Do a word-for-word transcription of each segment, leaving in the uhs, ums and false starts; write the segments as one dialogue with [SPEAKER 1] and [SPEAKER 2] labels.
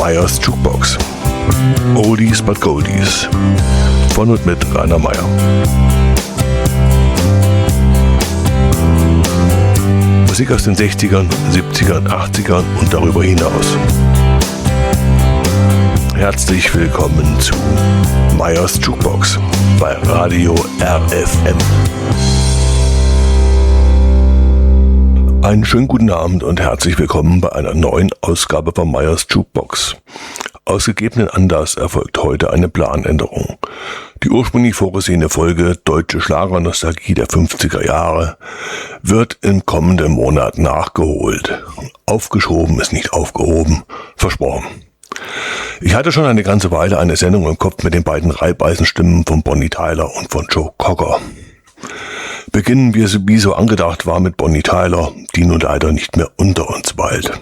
[SPEAKER 1] Meyers Jukebox. Oldies but Goldies. Von und mit Rainer Meyer. Musik aus den sechzigern, siebzigern, achtzigern und darüber hinaus. Herzlich willkommen zu Meyers Jukebox bei Radio R F M. Einen schönen guten Abend und herzlich willkommen bei einer neuen Ausgabe von Meyers Jukebox. Aus gegebenen Anlass erfolgt heute eine Planänderung. Die ursprünglich vorgesehene Folge Deutsche Schlagernostalgie der fünfziger Jahre wird im kommenden Monat nachgeholt. Aufgeschoben ist nicht aufgehoben, versprochen. Ich hatte schon eine ganze Weile eine Sendung im Kopf mit den beiden Reibeisenstimmen von Bonnie Tyler und von Joe Cocker. Beginnen wir, wie so angedacht war, mit Bonnie Tyler, die nun leider nicht mehr unter uns weilt.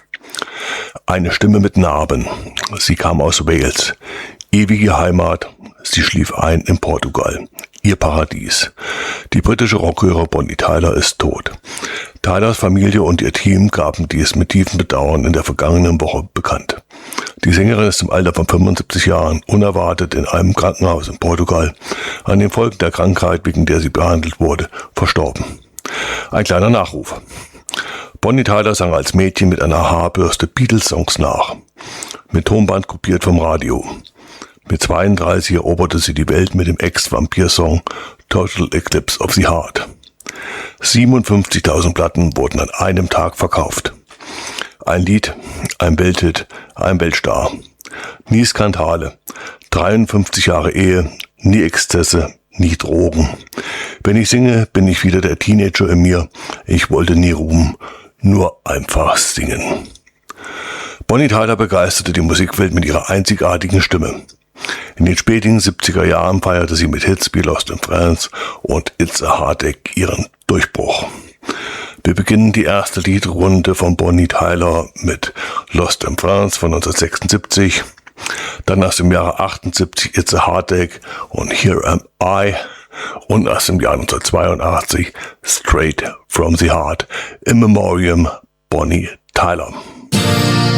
[SPEAKER 1] Eine Stimme mit Narben. Sie kam aus Wales. Ewige Heimat. Sie schlief ein in Portugal. Ihr Paradies. Die britische Rockhörer Bonnie Tyler ist tot. Tylers Familie und ihr Team gaben dies mit tiefem Bedauern in der vergangenen Woche bekannt. Die Sängerin ist im Alter von fünfundsiebzig Jahren unerwartet in einem Krankenhaus in Portugal an den Folgen der Krankheit, wegen der sie behandelt wurde, verstorben. Ein kleiner Nachruf. Bonnie Tyler sang als Mädchen mit einer Haarbürste Beatles-Songs nach. Mit Tonband kopiert vom Radio. Mit zweiunddreißig eroberte sie die Welt mit dem Ex-Vampir-Song Total Eclipse of the Heart. siebenundfünfzigtausend Platten wurden an einem Tag verkauft. Ein Lied, ein Welthit, ein Weltstar. Nie Skandale, dreiundfünfzig Jahre Ehe, nie Exzesse, nie Drogen. Wenn ich singe, bin ich wieder der Teenager in mir. Ich wollte nie ruhen, nur einfach singen. Bonnie Tyler begeisterte die Musikwelt mit ihrer einzigartigen Stimme. In den späten siebziger Jahren feierte sie mit Hits wie Lost in France und It's a Heartache ihren Durchbruch. Wir beginnen die erste Liedrunde von Bonnie Tyler mit Lost in France von neunzehnhundertsechsundsiebzig, dann aus dem Jahre achtundsiebzig It's a Heartache und Here Am I und aus dem Jahr neunzehnhundertzweiundachtzig Straight from the Heart in Memoriam Bonnie Tyler.